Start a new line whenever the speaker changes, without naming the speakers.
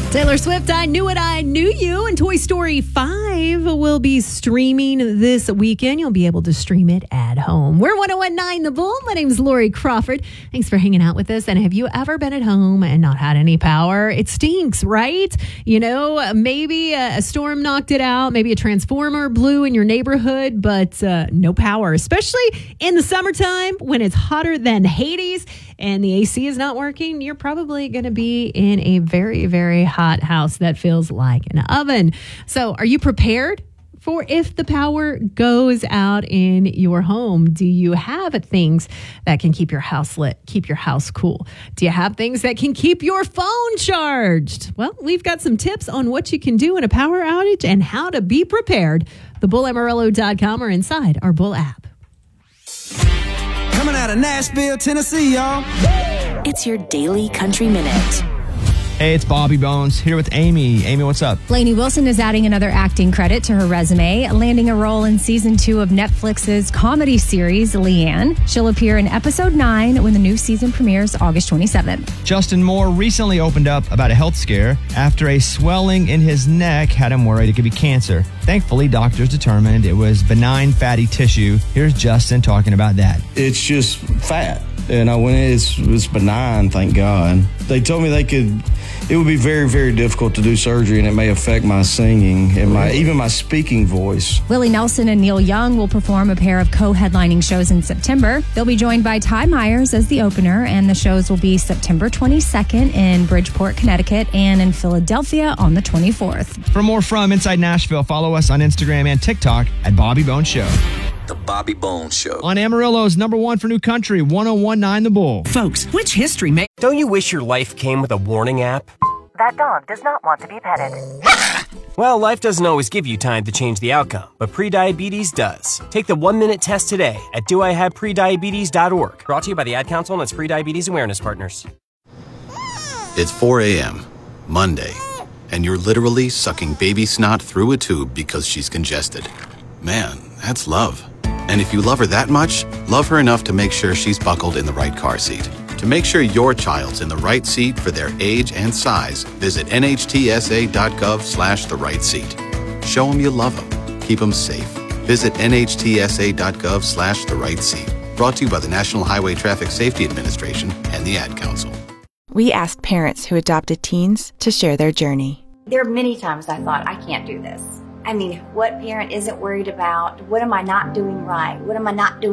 Taylor Swift, I Knew It, I Knew You, and Toy Story 5 will be streaming this weekend. You'll be able to stream it at home. We're 101.9 The Bull. My name's Lori Crawford. Thanks for hanging out with us. And have you ever been at home and not had any power? It stinks, right? You know, maybe a storm knocked it out. Maybe a transformer blew in your neighborhood, but no power, especially in the summertime when it's hotter than Hades and the AC is not working. You're probably going to be in a very, very hot house that feels like an oven. So are you prepared for if the power goes out in your home? Do you have things that can keep your house lit, keep your house cool? Do you have things that can keep your phone charged? Well, we've got some tips on what you can do in a power outage and how to be prepared. TheBullAmarillo.com or inside our Bull app.
Coming out of Nashville, Tennessee, y'all.
It's your Daily Country Minute.
Hey, it's Bobby Bones here with Amy. Amy, what's up?
Lainey Wilson is adding another acting credit to her resume, landing a role in season 2 of Netflix's comedy series, Leanne. She'll appear in episode 9 when the new season premieres August 27th.
Justin Moore recently opened up about a health scare after a swelling in his neck had him worried it could be cancer. Thankfully, doctors determined it was benign fatty tissue. Here's Justin talking about that.
It's just fat. And I went, it's benign, thank God. They told me it would be very, very difficult to do surgery, and it may affect my singing and even my speaking voice.
Willie Nelson and Neil Young will perform a pair of co-headlining shows in September. They'll be joined by Ty Myers as the opener, and the shows will be September 22nd in Bridgeport, Connecticut, and in Philadelphia on the 24th.
For more from Inside Nashville, follow us on Instagram and TikTok at Bobby Bones Show.
The Bobby Bones Show.
On Amarillo's number one for new country, 101.9 The Bull.
Folks, which history may...
Don't you wish your life came with a warning app?
That dog does not want to be petted.
Well, life doesn't always give you time to change the outcome, but prediabetes does. Take the 1-minute test today at doihaveprediabetes.org. Brought to you by the Ad Council and its Prediabetes Awareness Partners.
It's 4 a.m., Monday, and you're literally sucking baby snot through a tube because she's congested. Man, that's love. And if you love her that much, love her enough to make sure she's buckled in the right car seat. To make sure your child's in the right seat for their age and size, visit nhtsa.gov/the right seat. Show them you love them. Keep them safe. Visit nhtsa.gov/the right seat. Brought to you by the National Highway Traffic Safety Administration and the Ad Council.
We asked parents who adopted teens to share their journey.
There are many times I thought, I can't do this. I mean, what parent isn't worried about, what am I not doing right? What am I not doing